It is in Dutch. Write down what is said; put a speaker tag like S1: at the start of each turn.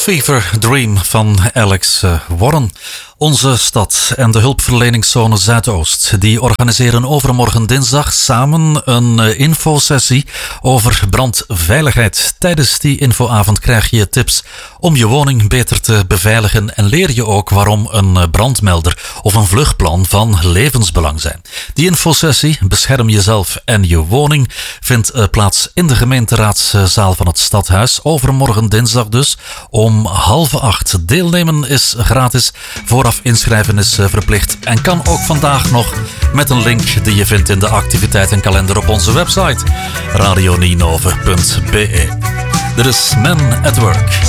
S1: Fever Dream van Alex Warren. Onze stad en de hulpverleningszone Zuidoost die organiseren overmorgen dinsdag samen een infosessie over brandveiligheid. Tijdens die infoavond krijg je tips om je woning beter te beveiligen en leer je ook waarom een brandmelder of een vluchtplan van levensbelang zijn. Die infosessie Bescherm jezelf en je woning vindt plaats in de gemeenteraadszaal van het Stadhuis. Overmorgen dinsdag dus om 7:30. Deelnemen is gratis. Vooraf inschrijven is verplicht en kan ook vandaag nog met een link die je vindt in de activiteitenkalender op onze website radioninove.be. Dit is Men at Work.